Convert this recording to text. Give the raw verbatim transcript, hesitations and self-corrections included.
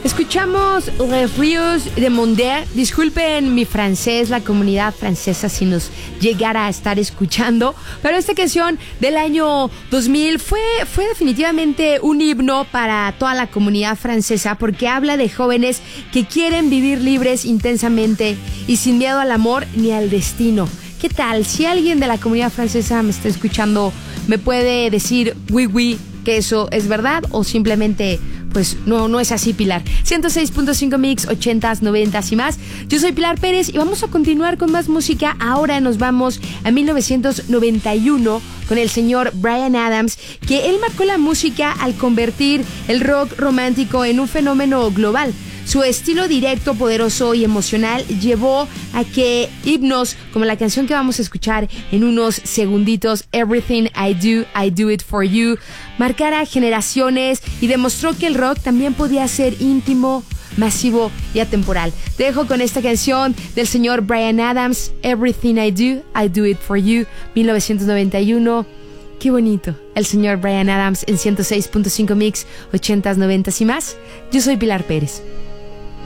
Escuchamos Les Ríos de Monde. Disculpen mi francés, la comunidad francesa, si nos llegara a estar escuchando, pero esta canción del año dos mil fue, fue definitivamente un himno para toda la comunidad francesa, porque habla de jóvenes que quieren vivir libres intensamente y sin miedo al amor ni al destino. ¿Qué tal? Si alguien de la comunidad francesa me está escuchando, me puede decir oui, oui, que eso es verdad, o simplemente pues no, no es así, Pilar. ciento seis punto cinco Mix, ochentas, noventas y más. Yo soy Pilar Pérez y vamos a continuar con más música. Ahora nos vamos a mil novecientos noventa y uno con el señor Bryan Adams, que él marcó la música al convertir el rock romántico en un fenómeno global. Su estilo directo, poderoso y emocional llevó a que himnos como la canción que vamos a escuchar en unos segunditos, Everything I Do, I Do It For You, marcara generaciones y demostró que el rock también podía ser íntimo, masivo y atemporal. Te dejo con esta canción del señor Bryan Adams, Everything I Do, I Do It For You, mil novecientos noventa y uno. Qué bonito. El señor Bryan Adams en ciento seis punto cinco Mix, ochentas, noventas y más. Yo soy Pilar Pérez.